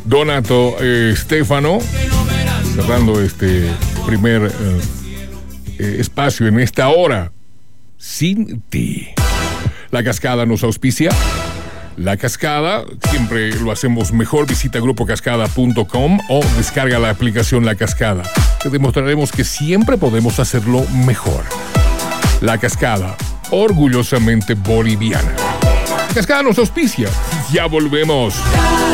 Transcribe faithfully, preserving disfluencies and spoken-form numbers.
Donato eh, Stefano, cerrando este primer eh, eh, espacio en esta hora. Sin ti. La Cascada nos auspicia. La Cascada, siempre lo hacemos mejor. Visita grupo cascada punto com o descarga la aplicación La Cascada. Te demostraremos que siempre podemos hacerlo mejor. La Cascada, orgullosamente boliviana. La Cascada nos auspicia. Ya volvemos.